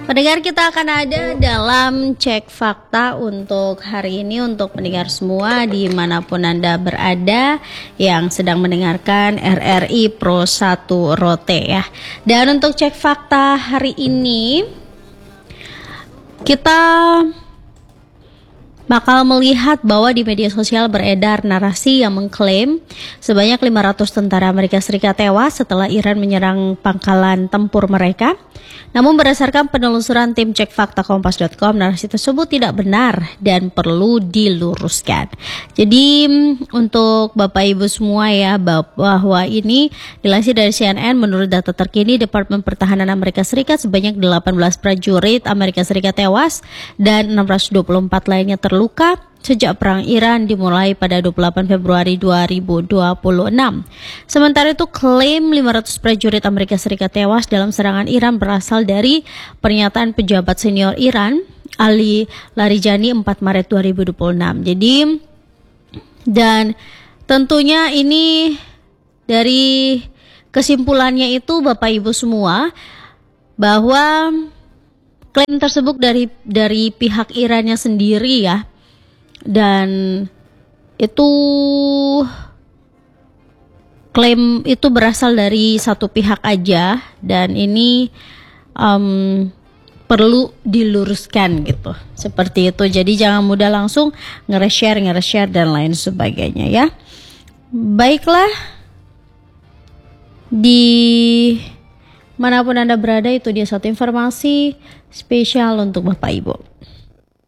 Pendengar, kita akan ada dalam cek fakta untuk hari ini untuk pendengar semua dimanapun Anda berada yang sedang mendengarkan RRI Pro 1 Rote ya. Dan untuk cek fakta hari ini kita bakal melihat bahwa di media sosial beredar narasi yang mengklaim sebanyak 500 tentara Amerika Serikat tewas setelah Iran menyerang pangkalan tempur mereka. Namun berdasarkan penelusuran tim cek fakta kompas.com, narasi tersebut tidak benar dan perlu diluruskan. Jadi untuk Bapak Ibu semua ya, bahwa ini dilansir dari CNN, menurut data terkini Departemen Pertahanan Amerika Serikat sebanyak 18 prajurit Amerika Serikat tewas dan 624 lainnya terluka sejak perang Iran dimulai pada 28 Februari 2026. Sementara itu, klaim 500 prajurit Amerika Serikat tewas dalam serangan Iran berasal dari pernyataan pejabat senior Iran, Ali Larijani, 4 Maret 2026. Jadi, dan tentunya ini dari kesimpulannya itu Bapak Ibu semua, bahwa klaim tersebut dari pihak Irannya sendiri ya. Dan itu klaim itu berasal dari satu pihak aja, dan ini perlu diluruskan gitu, seperti itu. Jadi jangan mudah langsung nge-share dan lain sebagainya ya. Baiklah, di manapun Anda berada, itu dia satu informasi spesial untuk Bapak Ibu.